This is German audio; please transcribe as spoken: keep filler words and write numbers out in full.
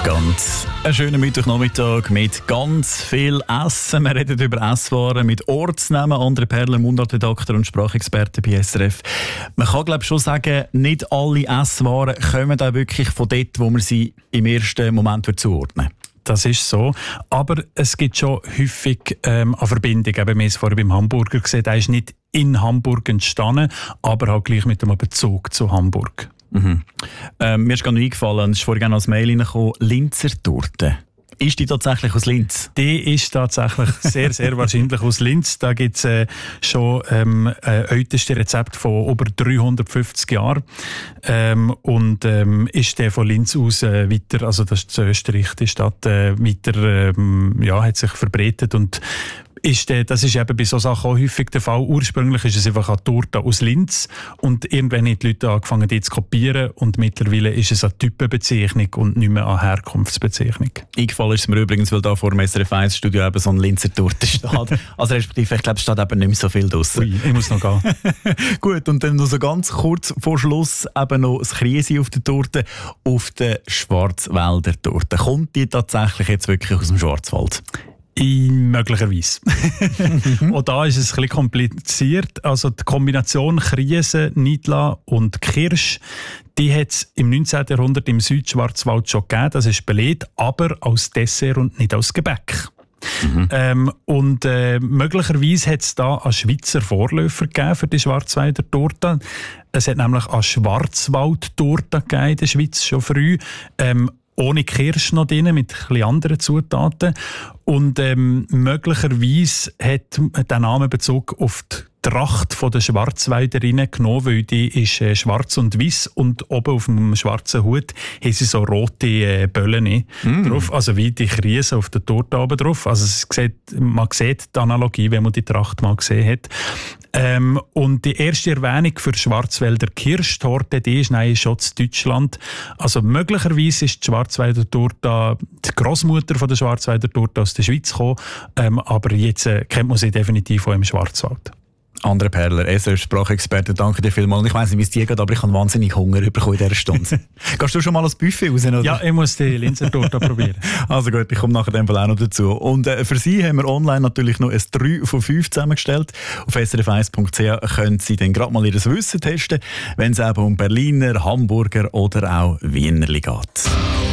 Ganz einen schönen Mittwochnachmittag mit ganz viel Essen. Wir reden über Esswaren mit Ortsnamen. André Perler, Mundartredakteur und Sprachexperte bei S R F. Man kann glaube ich schon sagen, nicht alle Esswaren kommen auch wirklich von dort, wo man sie im ersten Moment zuordnen. Das ist so. Aber es gibt schon häufig ähm, eine Verbindung. Eben, wir haben es vorher beim Hamburger gesehen. Der ist nicht in Hamburg entstanden, aber halt gleich mit einem Bezug zu Hamburg. Mhm. Ähm, mir ist gerade noch eingefallen, es ist vorhin als Mail reingekommen, Linzer Torte. Ist die tatsächlich aus Linz? Die ist tatsächlich sehr, sehr wahrscheinlich aus Linz. Da gibt es äh, schon ähm, ein ältestes Rezept von über dreihundertfünfzig Jahren. Ähm, und ähm, ist der von Linz aus äh, weiter, also das ist Österreich, die Stadt, äh, weiter, ähm, ja, hat sich verbreitet. Und Ist, äh, das ist eben bei solchen Sachen auch häufig der Fall. Ursprünglich ist es einfach eine Torte aus Linz und irgendwann haben die Leute angefangen, die zu kopieren und mittlerweile ist es eine Typenbezeichnung und nicht mehr eine Herkunftsbezeichnung. Eingefallen ist es mir übrigens, weil da vor dem S R F eins Studio eben so ein Linzer Torte steht. Also respektive, ich glaube, es steht eben nicht mehr so viel draussen. Ui, ich muss noch gehen. Gut, und dann noch so ganz kurz vor Schluss eben noch das Kriesi auf der Torte, auf der Schwarzwälder Torte. Kommt die tatsächlich jetzt wirklich aus dem Schwarzwald? In möglicherweise. Und da ist es ein bisschen kompliziert. Also die Kombination Kriese, Nidla und Kirsch, die hat es im neunzehnten Jahrhundert im Südschwarzwald schon gegeben. Das ist belegt, aber als Dessert und nicht als Gebäck. Mhm. Ähm, und äh, möglicherweise hat es da einen Schweizer Vorläufer gegeben für die Schwarzwälder Torte. Es hat nämlich eine Schwarzwald-Torte gegeben in der Schweiz schon früh. Ähm, ohne Kirsch noch drin, mit ein bisschen anderen Zutaten. Und ähm, möglicherweise hat der Name Bezug auf die Tracht von der Schwarzwälderinnen genommen, weil die ist äh, schwarz und weiß und oben auf dem schwarzen Hut haben sie so rote äh, Böllen mm. drauf, also wie die Krise auf der Torte oben drauf. Also es sieht, man sieht die Analogie, wenn man die Tracht mal gesehen hat. Ähm, und die erste Erwähnung für Schwarzwälder Kirschtorte, die ist nein, schon in Deutschland. Also möglicherweise ist die Schwarzwälder Torte die Großmutter von der Schwarzwälder Torte aus der Schweiz gekommen, ähm, aber jetzt äh, kennt man sie definitiv auch im Schwarzwald. André Perler, S R F-Sprachexperte, danke dir vielmals. Und ich weiss nicht, wie es dir geht, aber ich habe wahnsinnig Hunger bekommen in dieser Stunde. Gehst du schon mal ans Buffet raus? Oder? Ja, ich muss die Linzer Torte probieren. Also gut, ich komme nachher dem Fall auch noch dazu. Und äh, für Sie haben wir online natürlich noch ein drei von fünf zusammengestellt. Auf s r f eins punkt c h können Sie dann gerade mal Ihr Wissen testen, wenn es eben um Berliner, Hamburger oder auch Wienerli geht.